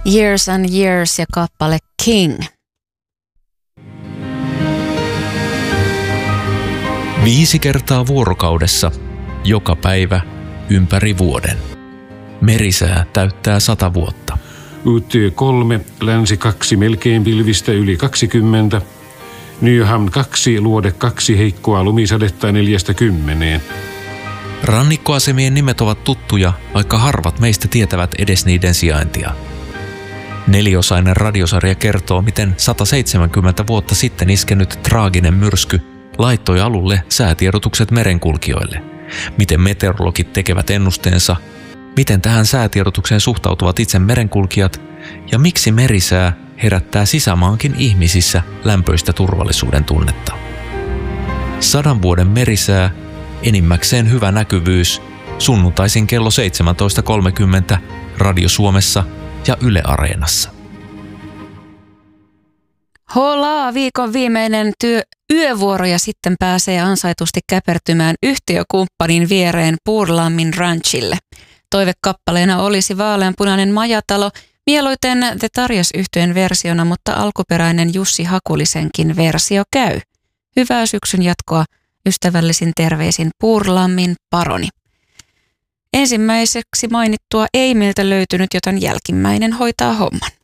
Years and Years ja kappale King. 5 kertaa vuorokaudessa, joka päivä, ympäri vuoden. Merisää täyttää 100 vuotta. UT 3, Länsi 2, melkein pilvistä yli 20. Nyham 2, Luode 2, heikkoa lumisadetta 4-10. Rannikkoasemien nimet ovat tuttuja, vaikka harvat meistä tietävät edes niiden sijaintia. 4-osainen radiosarja kertoo, miten 170 vuotta sitten iskenyt traaginen myrsky laittoi alulle säätiedotukset merenkulkijoille. Miten meteorologit tekevät ennusteensa, miten tähän säätiedotukseen suhtautuvat itse merenkulkijat ja miksi merisää herättää sisämaankin ihmisissä lämpöistä turvallisuuden tunnetta. 100 vuoden merisää, enimmäkseen hyvä näkyvyys, sunnuntaisin kello 17.30 Radio Suomessa ja Yle Areenassa. Holaa, viikon viimeinen yövuoro ja sitten pääsee ansaitusti käpertymään yhtiökumppanin viereen Puurlammin ranchille. Toivekappaleena olisi vaaleanpunainen majatalo, mieluiten The Tarjas-yhtyeen versiona, mutta alkuperäinen Jussi Hakulisenkin versio käy. Hyvää syksyn jatkoa, ystävällisin terveisin Puurlammin paroni. Ensimmäiseksi mainittua ei meiltä löytynyt, joten jälkimmäinen hoitaa homman.